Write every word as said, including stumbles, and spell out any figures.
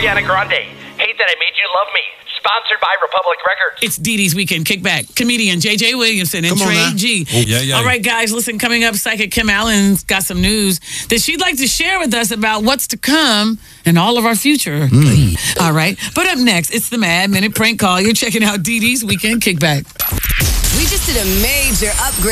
Ariana Grande. Hate That I Made You Love Me. Sponsored by Republic Records. It's Dee Dee's Weekend Kickback. Comedian J J Williamson and Come on Trey now. G. Oh, yeah, yeah. All right, guys, listen, coming up, Psychic Kim Allen's got some news that she'd like to share with us about what's to come and all of our future. Mm. All right, but up next, it's the Mad Minute Prank Call. You're checking out Dee Dee's Weekend Kickback. We just did a major upgrade.